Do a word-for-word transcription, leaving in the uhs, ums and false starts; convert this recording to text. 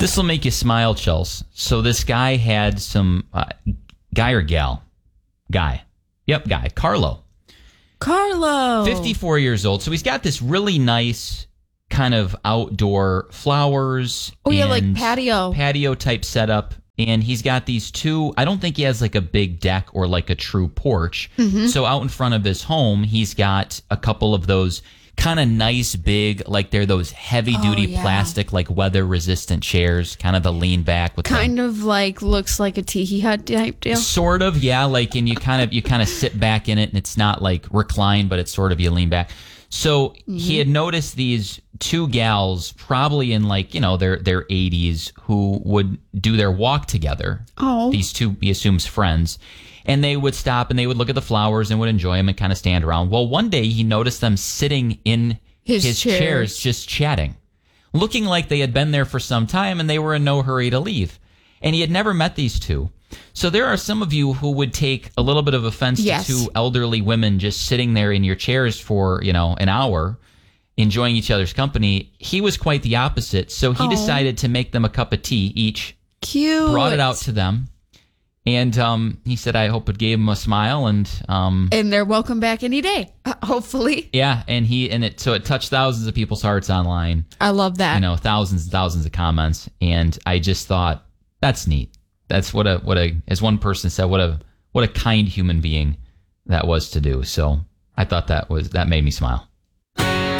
This will make you smile, Chels. So this guy had some uh, guy or gal, guy, yep, guy, Carlo. Carlo, fifty-four years old. So he's got this really nice kind of outdoor flowers. Oh yeah, like and patio, patio type setup. And he's got these two, I don't think he has like a big deck or like a true porch. Mm-hmm. So out in front of his home, he's got a couple of those kind of nice, big, like they're those heavy duty Oh, yeah. plastic, like weather resistant chairs, kind of the lean back with kind the, of like looks like a tiki hut type deal. sort of, yeah. Like, and you kind of, you kind of sit back in it and it's not like reclined, but it's sort of, you lean back. So mm-hmm. he had noticed these two gals, probably in like, you know, their, their eighties, who would do their walk together. Oh. These two, he assumes, friends. And they would stop and they would look at the flowers and would enjoy them and kind of stand around. Well, one day he noticed them sitting in his, his chairs. chairs just chatting, looking like they had been there for some time and they were in no hurry to leave. And he had never met these two. So there are some of you who would take a little bit of offense yes. to two elderly women just sitting there in your chairs for, you know, an hour, enjoying each other's company. He was quite the opposite. So he oh. decided to make them a cup of tea each. Cute. Brought it out to them. And um, he said, I hope it gave him a smile. And um, and they're welcome back any day, uh, hopefully. Yeah. And he and it so it touched thousands of people's hearts online. I love that. You know, thousands and thousands of comments. And I just thought, that's neat. That's what a what a as one person said, what a what a kind human being that was to do. So I thought that was that made me smile.